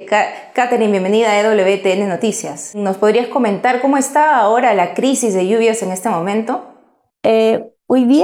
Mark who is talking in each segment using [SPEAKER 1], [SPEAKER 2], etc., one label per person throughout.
[SPEAKER 1] Catherine, bienvenida a EWTN Noticias. ¿Nos podrías comentar cómo está ahora la crisis de lluvias en este momento?
[SPEAKER 2] Hoy día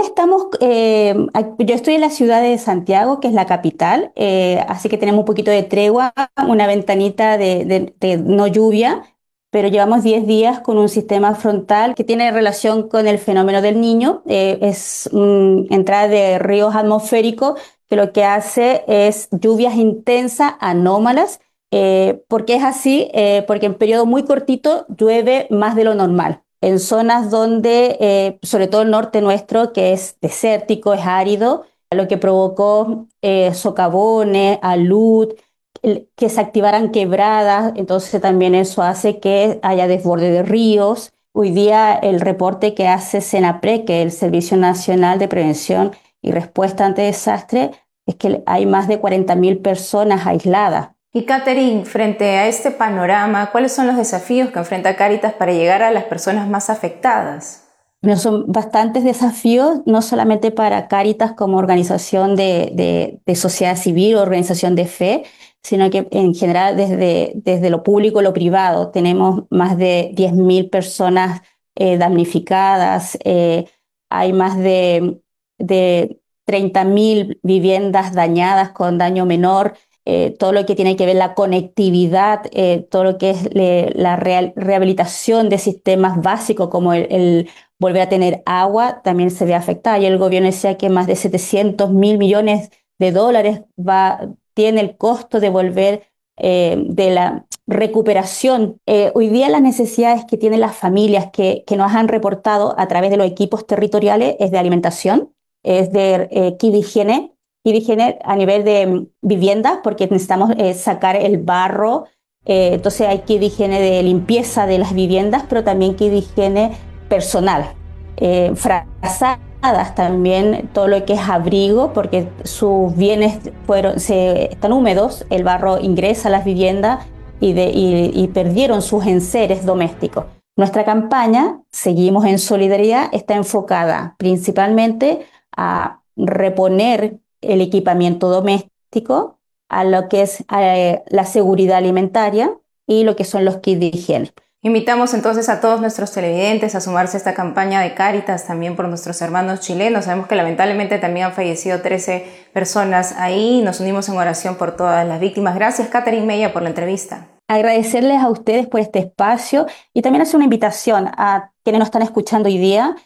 [SPEAKER 2] yo estoy en la ciudad de Santiago, que es la capital, así que tenemos un poquito de tregua, una ventanita de no lluvia, pero llevamos 10 días con un sistema frontal que tiene relación con el fenómeno del Niño. Es entrada de ríos atmosféricos que lo que hace es lluvias intensas, anómalas. ¿Por qué es así? Porque en periodo muy cortito llueve más de lo normal. En zonas donde, sobre todo el norte nuestro, que es desértico, es árido, lo que provocó socavones, alud, que se activaran quebradas, entonces también eso hace que haya desborde de ríos. Hoy día el reporte que hace SENAPRED, que es el Servicio Nacional de Prevención y Respuesta ante Desastres, es que hay más de 40.000 personas aisladas.
[SPEAKER 1] Y Catherine, frente a este panorama, ¿cuáles son los desafíos que enfrenta Cáritas para llegar a las personas más afectadas?
[SPEAKER 2] Bueno, son bastantes desafíos, no solamente para Cáritas como organización de sociedad civil o organización de fe, sino que en general desde lo público y lo privado. Tenemos más de 10.000 personas damnificadas, hay más de 30.000 viviendas dañadas con daño menor. Todo lo que tiene que ver la conectividad, todo lo que es la rehabilitación de sistemas básicos como el volver a tener agua también se ve afectada. Y el gobierno decía que más de 700.000 millones de dólares tiene el costo de volver de la recuperación. Hoy día las necesidades que tienen las familias que nos han reportado a través de los equipos territoriales es de alimentación, es de kit de higiene a nivel de vivienda, porque necesitamos sacar el barro, entonces hay kit de higiene de limpieza de las viviendas, pero también kit de higiene personal. Frazadas también, todo lo que es abrigo, porque sus bienes están húmedos, el barro ingresa a las viviendas y perdieron sus enseres domésticos. Nuestra campaña, Seguimos en Solidaridad, está enfocada principalmente a reponer el equipamiento doméstico, a lo que es la seguridad alimentaria y lo que son los kits de higiene.
[SPEAKER 1] Invitamos entonces a todos nuestros televidentes a sumarse a esta campaña de Cáritas, también por nuestros hermanos chilenos. Sabemos que lamentablemente también han fallecido 13 personas ahí. Nos unimos en oración por todas las víctimas. Gracias, Catherine Mella, por la entrevista.
[SPEAKER 2] Agradecerles a ustedes por este espacio y también hacer una invitación a quienes nos están escuchando hoy día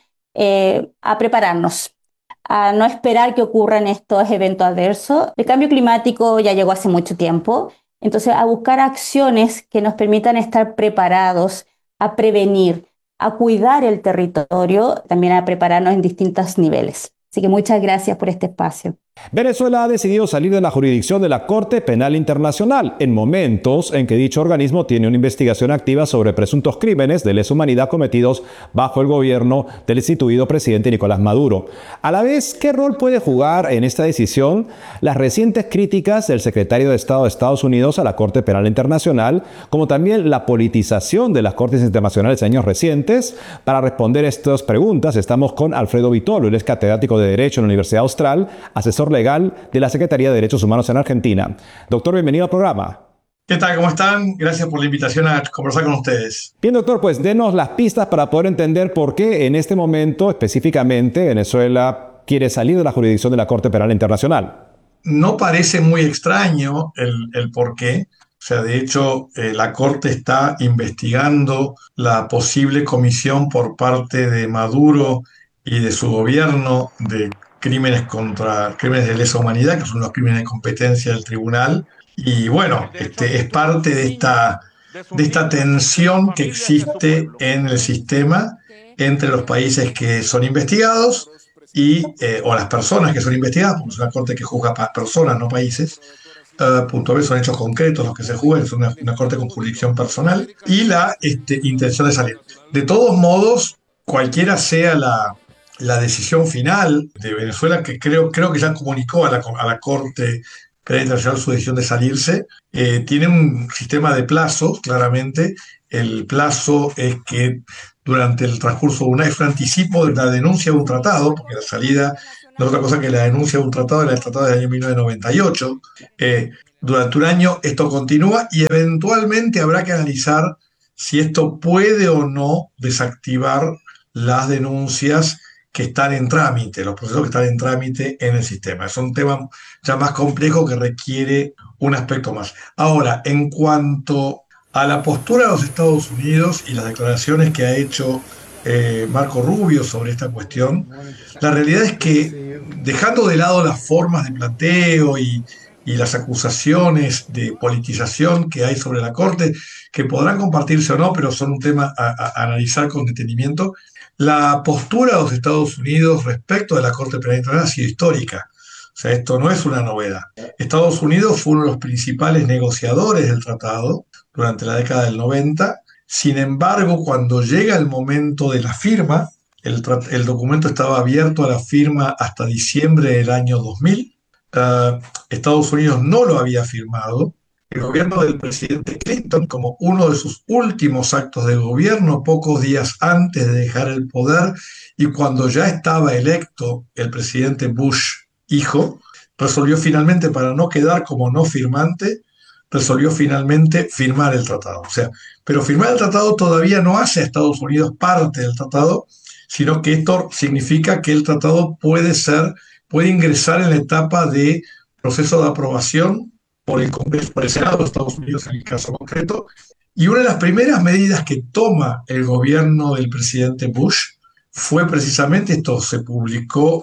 [SPEAKER 2] a prepararnos, a no esperar que ocurran estos eventos adversos. El cambio climático ya llegó hace mucho tiempo, entonces a buscar acciones que nos permitan estar preparados, a prevenir, a cuidar el territorio, también a prepararnos en distintos niveles. Así que muchas gracias por este espacio.
[SPEAKER 3] Venezuela ha decidido salir de la jurisdicción de la Corte Penal Internacional en momentos en que dicho organismo tiene una investigación activa sobre presuntos crímenes de lesa humanidad cometidos bajo el gobierno del instituido presidente Nicolás Maduro. A la vez, ¿qué rol puede jugar en esta decisión las recientes críticas del secretario de Estado de Estados Unidos a la Corte Penal Internacional, como también la politización de las Cortes Internacionales en años recientes? Para responder estas preguntas estamos con Alfredo Vitolo, él es catedrático de Derecho en la Universidad Austral, asesor legal de la Secretaría de Derechos Humanos en Argentina. Doctor, bienvenido al programa.
[SPEAKER 4] ¿Qué tal? ¿Cómo están? Gracias por la invitación a conversar con ustedes.
[SPEAKER 3] Bien, doctor, pues denos las pistas para poder entender por qué en este momento específicamente Venezuela quiere salir de la jurisdicción de la Corte Penal Internacional.
[SPEAKER 4] No parece muy extraño el por qué. O sea, de hecho, la Corte está investigando la posible comisión por parte de Maduro y de su gobierno de crímenes de lesa humanidad, que son los crímenes de competencia del tribunal. Y bueno, es parte de esta tensión que existe en el sistema entre los países que son investigados o las personas que son investigadas, porque es una corte que juzga personas, no países. Punto B, son hechos concretos los que se juzgan, es una corte con jurisdicción personal, y la intención de salir. De todos modos, cualquiera sea la decisión final de Venezuela, que creo que ya comunicó a la Corte Penal Internacional su decisión de salirse, tiene un sistema de plazos, claramente. El plazo es que durante el transcurso de es un anticipo de la denuncia de un tratado, porque la salida no es otra cosa que la denuncia de un tratado, el tratado del año 1998. durante un año esto continúa y eventualmente habrá que analizar si esto puede o no desactivar las denuncias que están en trámite, los procesos que están en trámite en el sistema. Es un tema ya más complejo que requiere un aspecto más. Ahora, en cuanto a la postura de los Estados Unidos y las declaraciones que ha hecho Marco Rubio sobre esta cuestión, la realidad es que dejando de lado las formas de planteo y las acusaciones de politización que hay sobre la Corte, que podrán compartirse o no, pero son un tema a analizar con detenimiento, la postura de los Estados Unidos respecto de la Corte Penal Internacional ha sido histórica. O sea, esto no es una novedad. Estados Unidos fue uno de los principales negociadores del tratado durante la década del 90. Sin embargo, cuando llega el momento de la firma, el documento estaba abierto a la firma hasta diciembre del año 2000. Estados Unidos no lo había firmado. El gobierno del presidente Clinton, como uno de sus últimos actos de gobierno, pocos días antes de dejar el poder y cuando ya estaba electo el presidente Bush hijo, resolvió finalmente, para no quedar como no firmante, resolvió finalmente firmar el tratado. O sea, pero firmar el tratado todavía no hace a Estados Unidos parte del tratado, sino que esto significa que el tratado puede ingresar en la etapa de proceso de aprobación por el Congreso, por el Senado de Estados Unidos en el caso concreto. Y una de las primeras medidas que toma el gobierno del presidente Bush fue precisamente esto, se publicó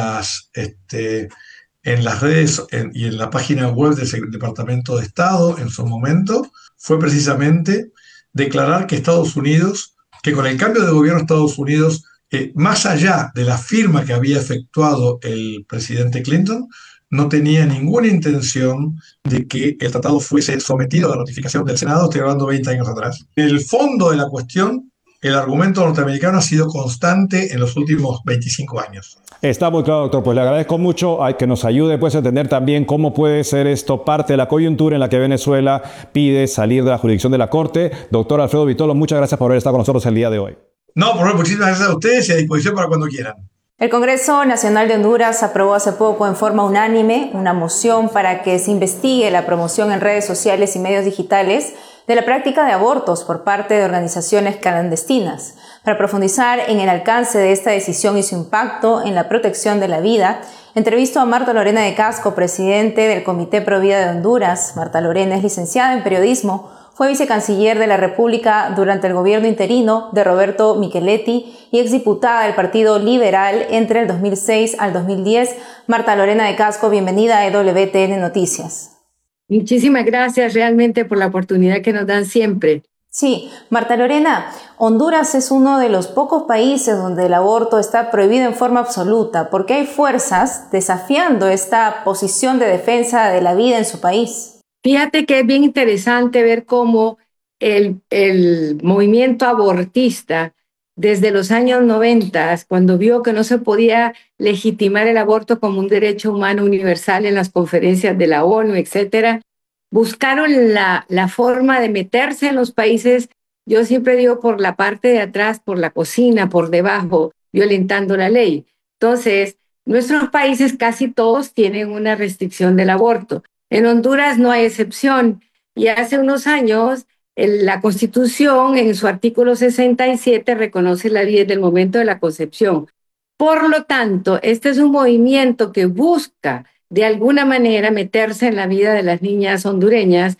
[SPEAKER 4] en las redes y en la página web del Departamento de Estado en su momento, fue precisamente declarar que Estados Unidos, que con el cambio de gobierno de Estados Unidos, más allá de la firma que había efectuado el presidente Clinton, no tenía ninguna intención de que el tratado fuese sometido a la notificación del Senado, estoy hablando 20 años atrás. En el fondo de la cuestión, el argumento norteamericano ha sido constante en los últimos 25 años.
[SPEAKER 3] Está muy claro, doctor. Pues le agradezco mucho a que nos ayude pues, a entender también cómo puede ser esto parte de la coyuntura en la que Venezuela pide salir de la jurisdicción de la Corte. Doctor Alfredo Vitolo, muchas gracias por haber estado con nosotros el día de hoy.
[SPEAKER 4] No, por favor, muchísimas gracias a ustedes y a disposición para cuando quieran.
[SPEAKER 1] El Congreso Nacional de Honduras aprobó hace poco en forma unánime una moción para que se investigue la promoción en redes sociales y medios digitales de la práctica de abortos por parte de organizaciones clandestinas. Para profundizar en el alcance de esta decisión y su impacto en la protección de la vida, entrevisto a Marta Lorena de Casco, presidente del Comité Pro Vida de Honduras. Marta Lorena es licenciada en periodismo, fue vicecanciller de la República durante el gobierno interino de Roberto Micheletti y exdiputada del Partido Liberal entre el 2006 al 2010. Marta Lorena de Casco, bienvenida a EWTN Noticias.
[SPEAKER 5] Muchísimas gracias realmente por la oportunidad que nos dan siempre.
[SPEAKER 1] Sí, Marta Lorena, Honduras es uno de los pocos países donde el aborto está prohibido en forma absoluta, porque hay fuerzas desafiando esta posición de defensa de la vida en su país.
[SPEAKER 5] Fíjate que es bien interesante ver cómo el movimiento abortista desde los años 90, cuando vio que no se podía legitimar el aborto como un derecho humano universal en las conferencias de la ONU, etcétera, buscaron la forma de meterse en los países, yo siempre digo por la parte de atrás, por la cocina, por debajo, violentando la ley. Entonces, nuestros países casi todos tienen una restricción del aborto. En Honduras no hay excepción. Y hace unos años, la Constitución, en su artículo 67, reconoce la vida desde el momento de la concepción. Por lo tanto, este es un movimiento que busca de alguna manera meterse en la vida de las niñas hondureñas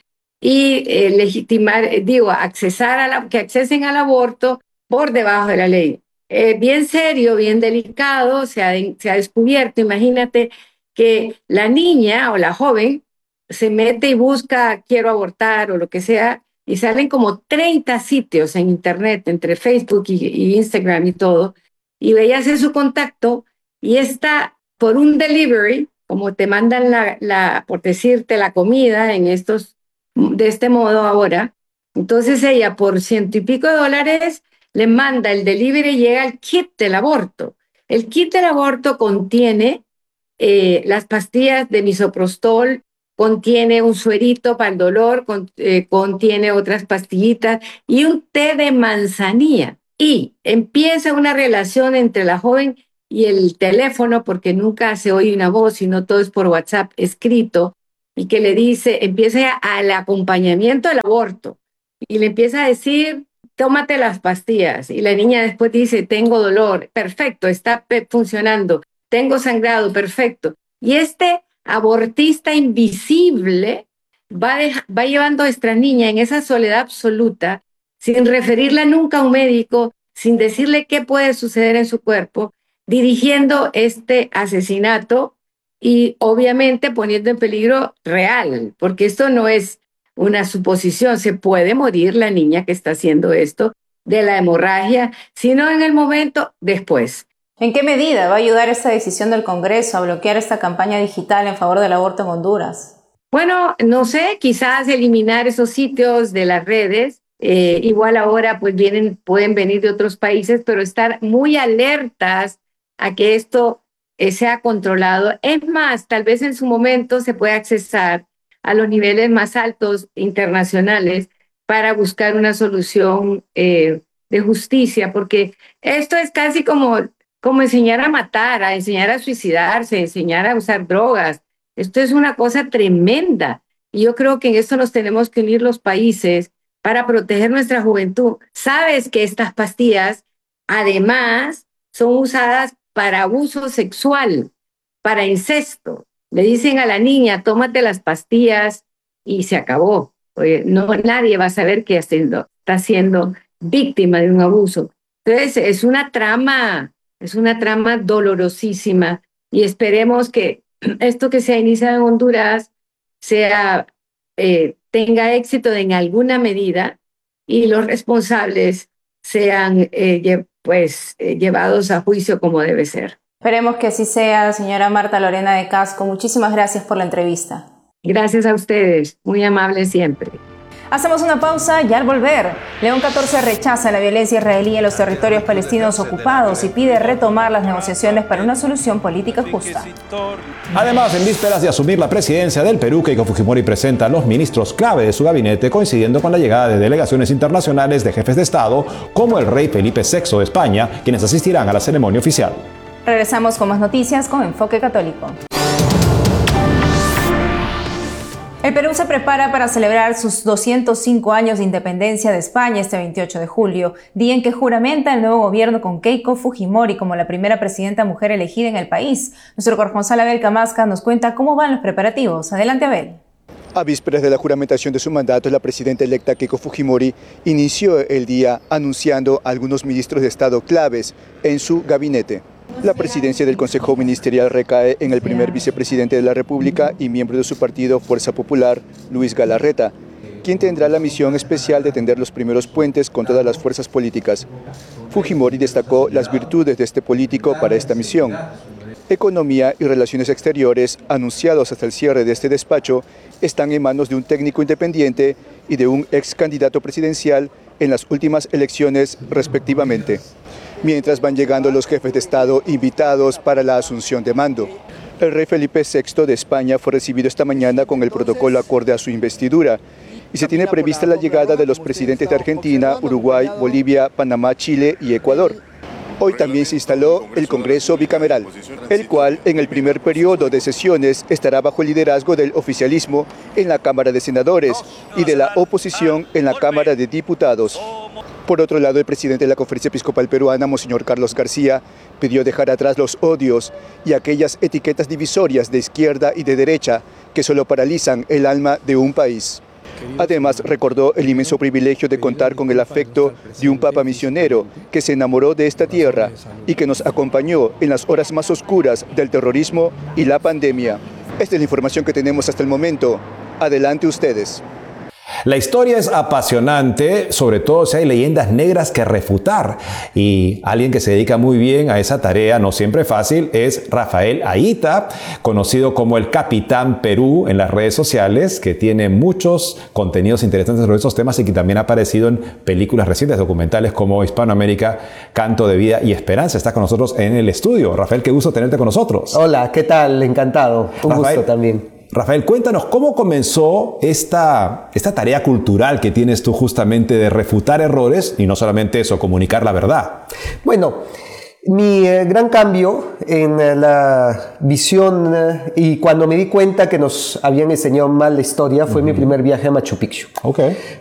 [SPEAKER 5] y legitimar, que accesen al aborto por debajo de la ley. Bien serio, bien delicado, se ha descubierto, imagínate que la niña o la joven se mete y busca quiero abortar o lo que sea, y salen como 30 sitios en internet, entre Facebook y Instagram y todo, y ella hace su contacto y está por un delivery, como te mandan por decirte la comida de este modo ahora. Entonces ella por $100 y pico le manda el delivery y llega el kit del aborto. El kit del aborto contiene las pastillas de misoprostol, contiene un suerito para el dolor, contiene otras pastillitas y un té de manzanilla. Y empieza una relación entre la joven y el teléfono, porque nunca se oye una voz, sino todo es por WhatsApp escrito. y que le dice, empieza al acompañamiento del aborto y le empieza a decir, tómate las pastillas. Y la niña después dice, tengo dolor, perfecto, está funcionando, tengo sangrado, perfecto. Y este abortista invisible va llevando a esta niña en esa soledad absoluta, sin referirla nunca a un médico, sin decirle qué puede suceder en su cuerpo, dirigiendo este asesinato y obviamente poniendo en peligro real, porque esto no es una suposición, se puede morir la niña que está haciendo esto de la hemorragia, sino en el momento después.
[SPEAKER 1] ¿En qué medida va a ayudar esta decisión del Congreso a bloquear esta campaña digital en favor del aborto en Honduras?
[SPEAKER 5] Bueno, no sé, quizás eliminar esos sitios de las redes. Igual ahora pues pueden venir de otros países, pero estar muy alertas a que esto sea controlado. Es más, tal vez en su momento se pueda accesar a los niveles más altos internacionales para buscar una solución de justicia, porque esto es casi como enseñar a matar, a enseñar a suicidarse, enseñar a usar drogas. Esto es una cosa tremenda. Y yo creo que en esto nos tenemos que unir los países para proteger nuestra juventud. Sabes que estas pastillas, además, son usadas para abuso sexual, para incesto. Le dicen a la niña, tómate las pastillas y se acabó. Oye, nadie va a saber que está siendo víctima de un abuso. Entonces, es una trama dolorosísima y esperemos que esto que se ha iniciado en Honduras tenga éxito en alguna medida y los responsables sean llevados a juicio como debe ser.
[SPEAKER 1] Esperemos que así sea, señora Marta Lorena de Casco. Muchísimas gracias por la entrevista.
[SPEAKER 5] Gracias a ustedes, muy amables siempre.
[SPEAKER 1] Hacemos una pausa y al volver, León XIV rechaza la violencia israelí en los territorios palestinos ocupados y pide retomar las negociaciones para una solución política justa.
[SPEAKER 3] Además, en vísperas de asumir la presidencia del Perú, Keiko Fujimori presenta a los ministros clave de su gabinete, coincidiendo con la llegada de delegaciones internacionales de jefes de Estado, como el rey Felipe VI de España, quienes asistirán a la ceremonia oficial.
[SPEAKER 1] Regresamos con más noticias con Enfoque Católico. El Perú se prepara para celebrar sus 205 años de independencia de España este 28 de julio, día en que juramenta el nuevo gobierno con Keiko Fujimori como la primera presidenta mujer elegida en el país. Nuestro corresponsal Abel Camasca nos cuenta cómo van los preparativos. Adelante, Abel.
[SPEAKER 6] A vísperas de la juramentación de su mandato, la presidenta electa Keiko Fujimori inició el día anunciando a algunos ministros de Estado claves en su gabinete. La presidencia del Consejo Ministerial recae en el primer vicepresidente de la República y miembro de su partido Fuerza Popular, Luis Galarreta, quien tendrá la misión especial de tender los primeros puentes con todas las fuerzas políticas. Fujimori destacó las virtudes de este político para esta misión. Economía y Relaciones Exteriores, anunciados hasta el cierre de este despacho, están en manos de un técnico independiente y de un ex candidato presidencial en las últimas elecciones respectivamente. Mientras van llegando los jefes de Estado invitados para la asunción de mando. El rey Felipe VI de España fue recibido esta mañana con el protocolo acorde a su investidura y se tiene prevista la llegada de los presidentes de Argentina, Uruguay, Bolivia, Panamá, Chile y Ecuador. Hoy también se instaló el Congreso Bicameral, el cual en el primer periodo de sesiones estará bajo el liderazgo del oficialismo en la Cámara de Senadores y de la oposición en la Cámara de Diputados. Por otro lado, el presidente de la Conferencia Episcopal Peruana, Monseñor Carlos García, pidió dejar atrás los odios y aquellas etiquetas divisorias de izquierda y de derecha que solo paralizan el alma de un país. Además, recordó el inmenso privilegio de contar con el afecto de un papa misionero que se enamoró de esta tierra y que nos acompañó en las horas más oscuras del terrorismo y la pandemia. Esta es la información que tenemos hasta el momento. Adelante ustedes.
[SPEAKER 3] La historia es apasionante, sobre todo si hay leyendas negras que refutar. Y alguien que se dedica muy bien a esa tarea, no siempre fácil, es Rafael Ayita, conocido como el Capitán Perú en las redes sociales, que tiene muchos contenidos interesantes sobre esos temas y que también ha aparecido en películas recientes, documentales como Hispanoamérica, Canto de Vida y Esperanza. Está con nosotros en el estudio. Rafael, qué gusto tenerte con nosotros.
[SPEAKER 7] Hola, ¿qué tal? Encantado. Un gusto también.
[SPEAKER 3] Rafael, cuéntanos cómo comenzó esta tarea cultural que tienes tú justamente de refutar errores y no solamente eso, comunicar la verdad.
[SPEAKER 7] Bueno, Mi gran cambio en la visión y cuando me di cuenta que nos habían enseñado mal la historia fue mi primer viaje a Machu Picchu.
[SPEAKER 3] Okay.